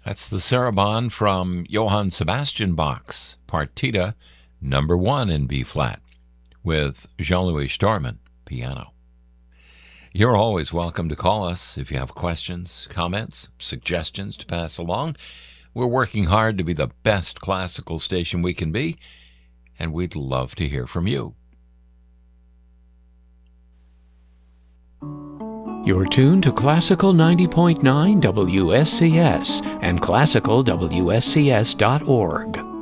That's the Sarabande from Johann Sebastian Bach's Partita Number 1 in B-flat with Jean-Louis Storman, piano. You're always welcome to call us if you have questions, comments, suggestions to pass along. We're working hard to be the best classical station we can be, and we'd love to hear from you. You're tuned to Classical 90.9 WSCS and classicalwscs.org.